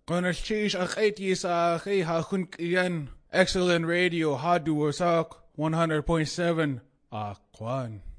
Qonalchish aqaitis aqi hakun kiyan. Excellent radio hadu wasak 100.7 Akwan.